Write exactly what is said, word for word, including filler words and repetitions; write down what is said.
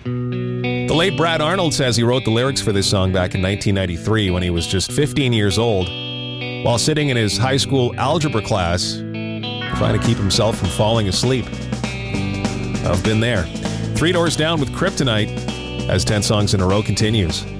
The late Brad Arnold says he wrote the lyrics for this song back in nineteen ninety-three when he was just fifteen years old, while sitting in his high school algebra class, trying to keep himself from falling asleep. I've been there. Three Doors Down with Kryptonite as ten songs in a row continues.